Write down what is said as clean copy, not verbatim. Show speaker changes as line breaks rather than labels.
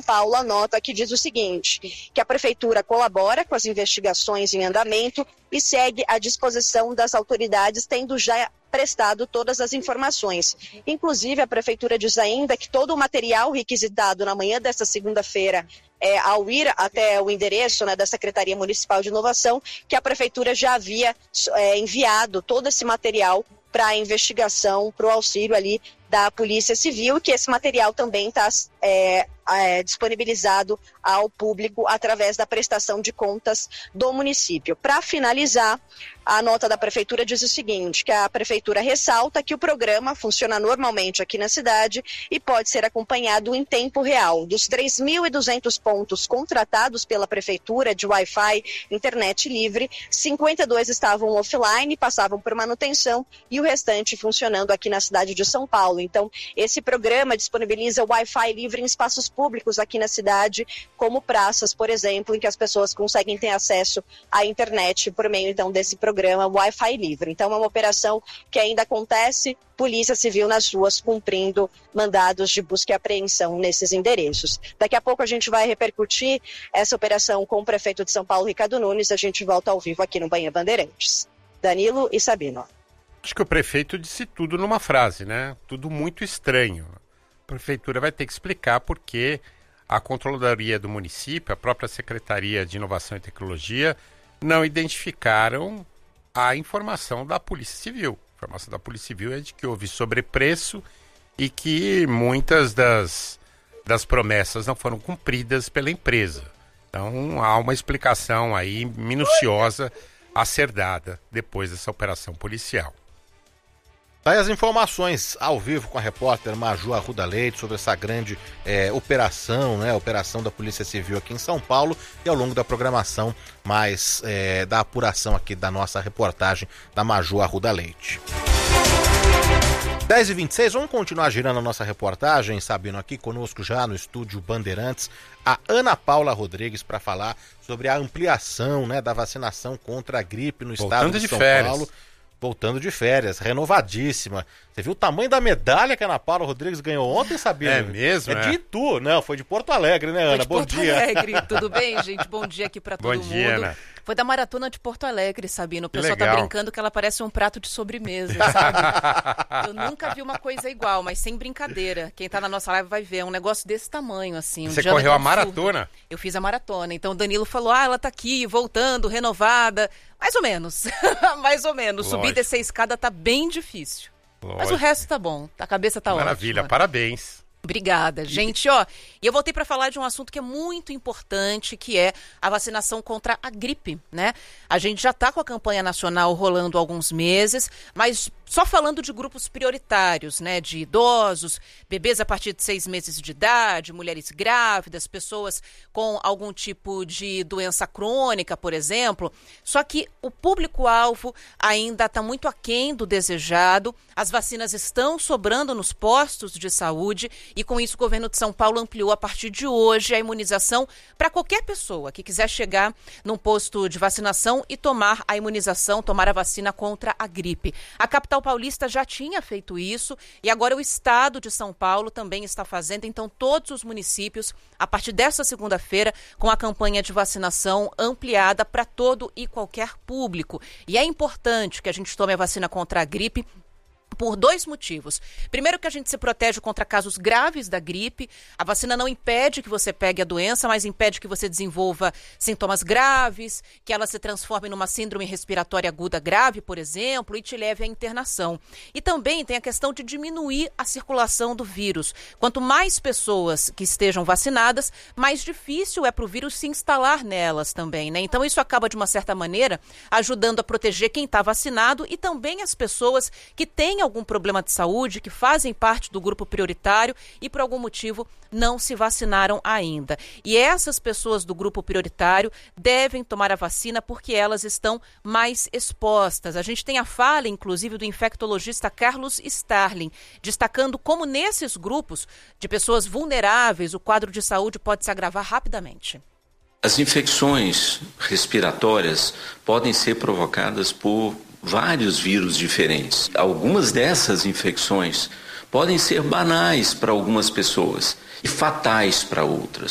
São Paulo a nota que diz o seguinte, que a Prefeitura colabora com as investigações em andamento e segue à disposição das autoridades, tendo já prestado todas as informações. Inclusive, a Prefeitura diz ainda que todo o material requisitado na manhã desta segunda-feira, ao ir até o endereço, né, da Secretaria Municipal de Inovação, que a Prefeitura já havia enviado todo esse material para a investigação, para o auxílio ali da Polícia Civil, e que esse material também está disponibilizado ao público através da prestação de contas do município. Para finalizar, a nota da Prefeitura diz o seguinte, que a Prefeitura ressalta que o programa funciona normalmente aqui na cidade e pode ser acompanhado em tempo real. Dos 3.200 pontos contratados pela Prefeitura de Wi-Fi, internet livre, 52 estavam offline, passavam por manutenção e o restante funcionando aqui na cidade de São Paulo. Então, esse programa disponibiliza Wi-Fi livre em espaços públicos aqui na cidade, como praças, por exemplo, em que as pessoas conseguem ter acesso à internet por meio, então, desse programa Wi-Fi livre. Então, é uma operação que ainda acontece, Polícia Civil nas ruas cumprindo mandados de busca e apreensão nesses endereços. Daqui a pouco a gente vai repercutir essa operação com o prefeito de São Paulo, Ricardo Nunes. A gente volta ao vivo aqui no Manhã Bandeirantes. Danilo e Sabino.
Acho que o prefeito disse tudo numa frase, né? Tudo muito estranho. A prefeitura vai ter que explicar por que a Controladoria do município, a própria Secretaria de Inovação e Tecnologia, não identificaram a informação da Polícia Civil. A informação da Polícia Civil é de que houve sobrepreço e que muitas das promessas não foram cumpridas pela empresa. Então há uma explicação aí minuciosa a ser dada depois dessa operação policial.
Daí as informações ao vivo com a repórter Maju Arruda Leite sobre essa grande operação, né? Operação da Polícia Civil aqui em São Paulo, e ao longo da programação mais da apuração aqui da nossa reportagem da Maju Arruda Leite. 10h26, vamos continuar girando a nossa reportagem, Sabino, aqui conosco já no estúdio Bandeirantes, a Ana Paula Rodrigues para falar sobre a ampliação, né, da vacinação contra a gripe no estado de São Paulo. Voltando de férias, renovadíssima. Você viu o tamanho da medalha que a Ana Paula Rodrigues ganhou ontem, Sabino?
É mesmo?
É de Itu, não, foi de Porto Alegre, né, Ana?
Bom dia. Porto Alegre, tudo bem, gente? Bom dia aqui pra todo mundo.
Bom dia, Ana.
Foi da Maratona de Porto Alegre, Sabino. O pessoal
legal.
Tá brincando que ela parece um prato de sobremesa, sabe? Eu nunca vi uma coisa igual, mas sem brincadeira. Quem tá na nossa live vai ver, é um negócio desse tamanho, assim.
Você correu a maratona?
Eu fiz a maratona. Então o Danilo falou, ela tá aqui, voltando, renovada. Mais ou menos. Mais ou menos.
Lógico.
Subir e descer a escada tá bem difícil.
Lógico.
Mas o resto tá bom. A cabeça tá ótima.
Maravilha, parabéns.
Obrigada, gente. E eu voltei para falar de um assunto que é muito importante, que é a vacinação contra a gripe, né? A gente já está com a campanha nacional rolando há alguns meses, mas só falando de grupos prioritários, né? De idosos, bebês a partir de 6 meses de idade, mulheres grávidas, pessoas com algum tipo de doença crônica, por exemplo. Só que o público-alvo ainda está muito aquém do desejado. As vacinas estão sobrando nos postos de saúde e, com isso, o governo de São Paulo ampliou a partir de hoje a imunização para qualquer pessoa que quiser chegar num posto de vacinação e tomar a imunização, tomar a vacina contra a gripe. A capital paulista já tinha feito isso e agora o estado de São Paulo também está fazendo. Então, todos os municípios, a partir dessa segunda-feira, com a campanha de vacinação ampliada para todo e qualquer público. E é importante que a gente tome a vacina contra a gripe por 2 motivos. Primeiro, que a gente se protege contra casos graves da gripe. A vacina não impede que você pegue a doença, mas impede que você desenvolva sintomas graves, que ela se transforme numa síndrome respiratória aguda grave, por exemplo, e te leve à internação. E também tem a questão de diminuir a circulação do vírus. Quanto mais pessoas que estejam vacinadas, mais difícil é para o vírus se instalar nelas também, né? Então isso acaba, de uma certa maneira, ajudando a proteger quem está vacinado e também as pessoas que têm algum problema de saúde, que fazem parte do grupo prioritário e por algum motivo não se vacinaram ainda. E essas pessoas do grupo prioritário devem tomar a vacina porque elas estão mais expostas. A gente tem a fala, inclusive, do infectologista Carlos Starling, destacando como nesses grupos de pessoas vulneráveis o quadro de saúde pode se agravar rapidamente.
As infecções respiratórias podem ser provocadas por vários vírus diferentes. Algumas dessas infecções podem ser banais para algumas pessoas e fatais para outras.